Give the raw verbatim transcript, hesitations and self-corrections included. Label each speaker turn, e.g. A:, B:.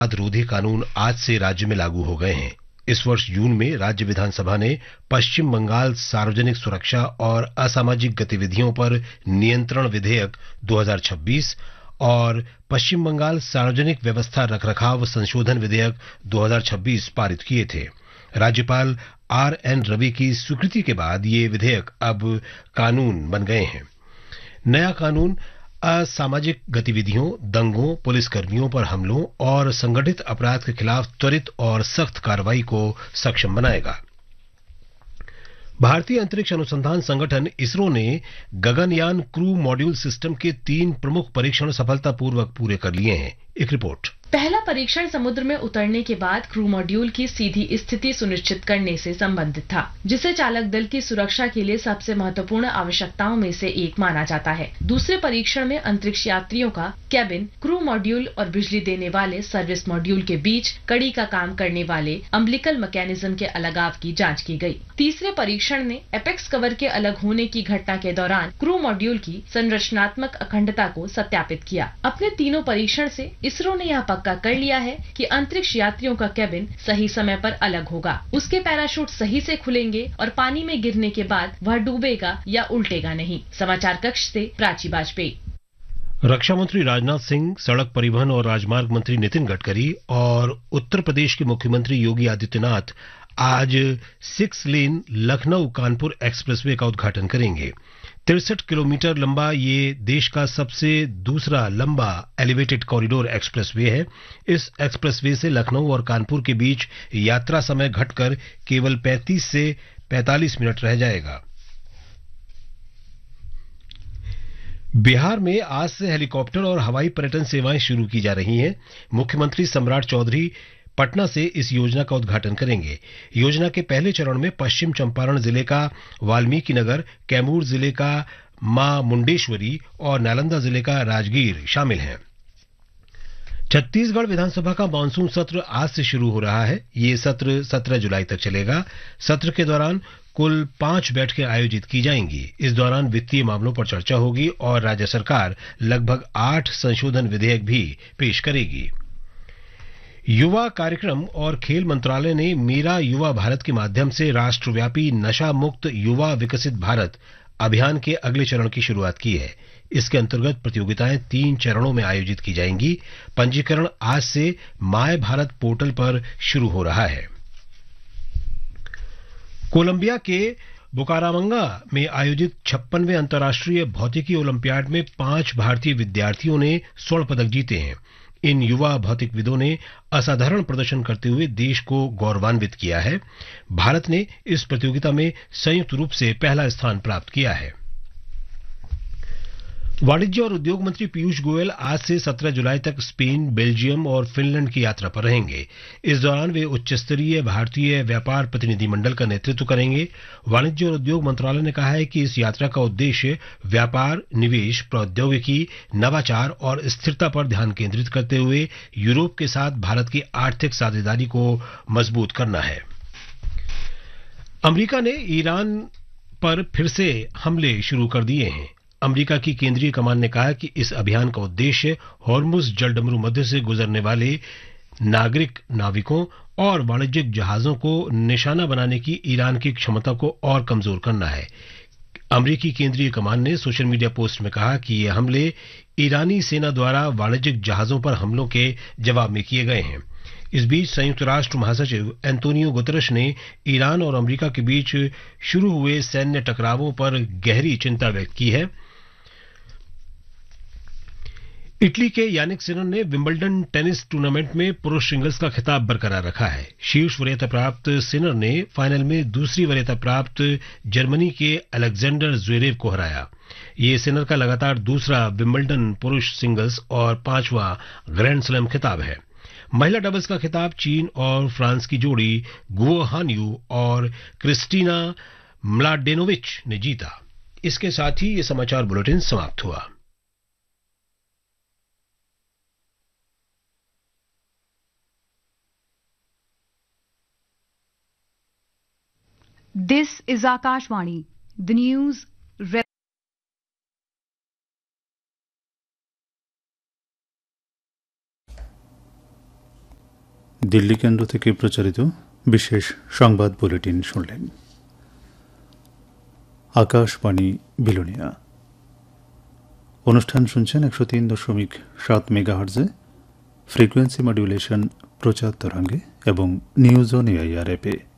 A: रोधी कानून आज से राज्य में लागू हो गए हैं। इस वर्ष जून में राज्य विधानसभा ने पश्चिम बंगाल सार्वजनिक सुरक्षा और असामाजिक गतिविधियों पर नियंत्रण विधेयक दो हज़ार छब्बीस और पश्चिम बंगाल सार्वजनिक व्यवस्था रखरखाव संशोधन विधेयक दो हज़ार छब्बीस पारित किए थे। राज्यपाल आर एन रवि की स्वीकृति के बाद ये विधेयक अब कानून बन गए हैं। नया कानून असामाजिक गतिविधियों, दंगों, पुलिसकर्मियों पर हमलों और संगठित अपराध के खिलाफ त्वरित और सख्त कार्रवाई को सक्षम बनाएगा। भारतीय अंतरिक्ष अनुसंधान संगठन इसरो ने गगनयान क्रू मॉड्यूल सिस्टम के तीन प्रमुख परीक्षण सफलतापूर्वक पूरे कर लिए हैं। एक रिपोर्ट।
B: पहला परीक्षण समुद्र में उतरने के बाद क्रू मॉड्यूल की सीधी स्थिति सुनिश्चित करने से संबंधित था, जिसे चालक दल की सुरक्षा के लिए सबसे महत्वपूर्ण आवश्यकताओं में से एक माना जाता है। दूसरे परीक्षण में अंतरिक्ष यात्रियों का कैबिन, क्रू मॉड्यूल और बिजली देने वाले सर्विस मॉड्यूल के बीच कड़ी का काम करने वाले अम्बिलिकल मैकेनिज्म के अलगाव की जांच की गई। तीसरे परीक्षण ने एपेक्स कवर के अलग होने की घटना के दौरान क्रू मॉड्यूल की संरचनात्मक अखंडता को सत्यापित किया। अपने तीनों परीक्षण से इसरो ने यह पक्का कर लिया है कि अंतरिक्ष यात्रियों का कैबिन सही समय पर अलग होगा, उसके पैराशूट सही से खुलेंगे और पानी में गिरने के बाद वह डूबेगा या उल्टेगा नहीं। समाचार कक्ष से प्राची बाजपेयी।
A: रक्षा मंत्री राजनाथ सिंह, सड़क परिवहन और राजमार्ग मंत्री नितिन गडकरी और उत्तर प्रदेश के मुख्यमंत्री योगी आदित्यनाथ आज six lane Lucknow Kanpur expressway का उद्घाटन करेंगे। तिरसठ किलोमीटर लंबा ये देश का सबसे दूसरा लंबा एलिवेटेड कॉरिडोर एक्सप्रेसवे है। इस एक्सप्रेसवे से लखनऊ और कानपुर के बीच यात्रा समय घटकर केवल पैंतीस से पैंतालीस मिनट रह जाएगा। बिहार में आज से हेलीकॉप्टर और हवाई पर्यटन सेवाएं शुरू की जा रही हैं। मुख्यमंत्री सम्राट चौधरी पटना से इस योजना का उद्घाटन करेंगे। योजना के पहले चरण में पश्चिम चंपारण जिले का वाल्मीकि नगर, कैमूर जिले का मां मुंडेश्वरी और नालंदा जिले का राजगीर शामिल हैं। छत्तीसगढ़ विधानसभा का मानसून सत्र आज से शुरू हो रहा है। ये सत्र सत्रह जुलाई तक चलेगा। सत्र के दौरान कुल पांच बैठकें आयोजित की जाएंगी। इस दौरान वित्तीय मामलों पर चर्चा होगी और राज्य सरकार लगभग आठ संशोधन विधेयक भी पेश करेगी। युवा कार्यक्रम और खेल मंत्रालय ने मेरा युवा भारत के माध्यम से राष्ट्रव्यापी नशा मुक्त युवा विकसित भारत अभियान के अगले चरण की शुरुआत की है। इसके अंतर्गत प्रतियोगिताएं तीन चरणों में आयोजित की जाएंगी। पंजीकरण आज से माय भारत पोर्टल पर शुरू हो रहा है। कोलंबिया के बुकारामंगा में आयोजित छप्पनवें अंतर्राष्ट्रीय भौतिकी ओलंपियाड में पांच भारतीय विद्यार्थियों ने स्वर्ण पदक जीते हैं। इन युवा भौतिकविदों ने असाधारण प्रदर्शन करते हुए देश को गौरवान्वित किया है। भारत ने इस प्रतियोगिता में संयुक्त रूप से पहला स्थान प्राप्त किया है। वाणिज्य और उद्योग मंत्री पीयूष गोयल आज से सत्रह जुलाई तक स्पेन, बेल्जियम और फिनलैंड की यात्रा पर रहेंगे। इस दौरान वे उच्च स्तरीय भारतीय व्यापार प्रतिनिधिमंडल का नेतृत्व करेंगे। वाणिज्य और उद्योग मंत्रालय ने कहा है कि इस यात्रा का उद्देश्य व्यापार, निवेश, प्रौद्योगिकी, नवाचार और स्थिरता पर ध्यान केंद्रित करते हुए यूरोप के साथ भारत की आर्थिक साझेदारी को मजबूत करना है। अमेरिका ने ईरान पर फिर से हमले शुरू कर दिए हैं। अमेरिका की केंद्रीय कमान ने कहा कि इस अभियान का उद्देश्य हॉर्मुज जलडमरू मध्य से गुजरने वाले नागरिक नाविकों और वाणिज्यिक जहाजों को निशाना बनाने की ईरान की क्षमता को और कमजोर करना है। अमेरिकी केंद्रीय कमान ने सोशल मीडिया पोस्ट में कहा कि ये हमले ईरानी सेना द्वारा वाणिज्यिक जहाजों पर हमलों के जवाब में किए गए हैं। इस बीच संयुक्त राष्ट्र महासचिव एंटोनियो गुतरश ने ईरान और अमेरिका के बीच शुरू हुए सैन्य टकरावों पर गहरी चिंता व्यक्त की है। इटली के यानिक सिनर ने विंबलडन टेनिस टूर्नामेंट में पुरुष सिंगल्स का खिताब बरकरार रखा है। शीर्ष वरीयता प्राप्त सिनर ने फाइनल में दूसरी वरीयता प्राप्त जर्मनी के अलेक्जेंडर ज्वेरेव को हराया। ये सिनर का लगातार दूसरा विंबलडन पुरुष सिंगल्स और पांचवा ग्रैंड स्लैम खिताब है। महिला डबल्स का खिताब चीन और फ्रांस की जोड़ी गुओ हानयू और क्रिस्टीना म्लाडेनोविच ने जीता। इसके साथ ही ये समाचार बुलेटिन समाप्त हुआ।
C: This is Akashvani. The news.
D: Delhi কেন্দ্র থেকে প্রচারিত বিশেষ সংবাদ বুলেটিন শুনলেন। আকাশবাণী বিলোনিয়া অনুষ্ঠান শুনছেন একশো তিন দশমিক সাত মেগাহার্জে ফ্রিকোয়েন্সি মডুলেশন প্রচার তরঙ্গে এবং নিউজ অন এআইআর অ্যাপে।